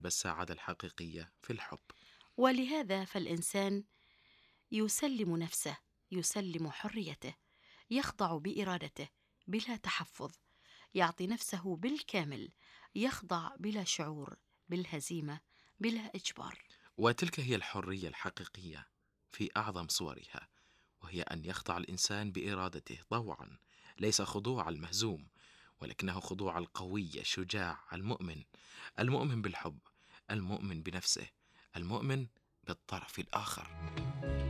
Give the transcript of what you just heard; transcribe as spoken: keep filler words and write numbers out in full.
بالسعادة الحقيقية في الحب. ولهذا فالإنسان يسلم نفسه، يسلم حريته، يخضع بإرادته بلا تحفظ، يعطي نفسه بالكامل، يخضع بلا شعور بالهزيمة، بلا إجبار. وتلك هي الحرية الحقيقية في أعظم صورها، وهي أن يخضع الإنسان بإرادته طوعا، ليس خضوع المهزوم، ولكنه خضوع القوي الشجاع المؤمن، المؤمن بالحب، المؤمن بنفسه، المؤمن بالطرف الآخر.